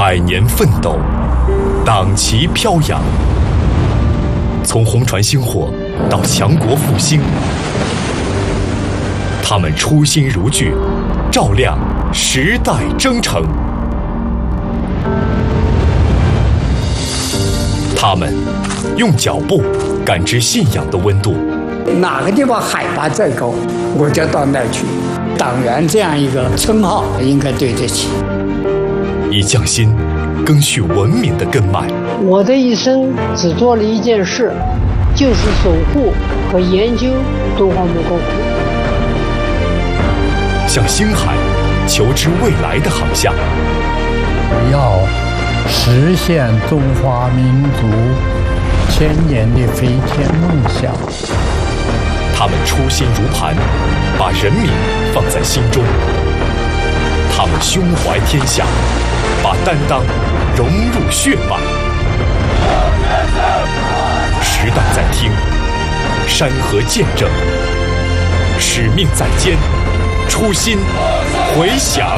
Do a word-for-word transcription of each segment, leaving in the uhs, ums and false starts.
百年奋斗，党旗飘扬。从红船星火到强国复兴，他们初心如炬，照亮时代征程。他们用脚步感知信仰的温度。 哪个地方海拔再高，我就到那儿去。党员这样一个称号应该对得起。 以匠心赓续文明的根脉。 我的一生只做了一件事，就是守护和研究敦煌木构。 向星海求知未来的航向。 要实现中华民族千年的飞天梦想。 他们初心如磐，把人民放在心中。他们胸怀天下，把担当融入血脉。时代在听，山河见证，使命在肩，初心回响。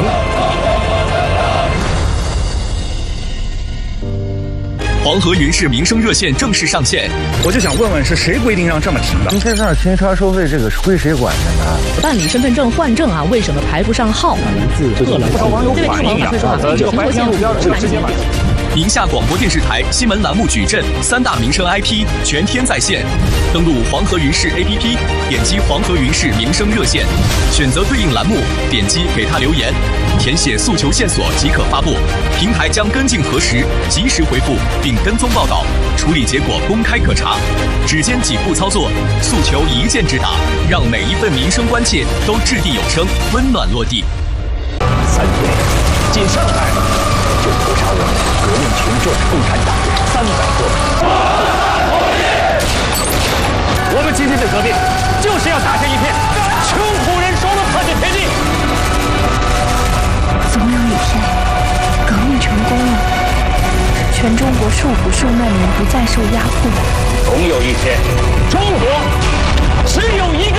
黄河云氏民生热线正式上线， 我就想问问，是谁规定让这么停的？ 停车上停车收费，这个是归谁管的呢？ 办理身份证换证啊，为什么排不上号？ 饿了不少网友反映啊，这个白天路标是直接买。 宁夏广播电视台新闻栏目矩阵三大民生 I P 全天在线，登录黄河云氏 A P P， 点击黄河云氏民生热线，选择对应栏目，点击给他留言，填写诉求线索即可发布。平台将跟进核实，及时回复并跟踪报道，处理结果公开可查。只见几步操作，诉求一键直达，让每一份民生关切都掷地有声，温暖落地。 三天，仅上海就屠杀我们革命群众共产党三百多人。我们今天的革命就是要打下一片穷苦人手的破的天地。 总有一天，革命成功了，全中国受苦受难的人不再受压迫。 总有一天，中国只有一个。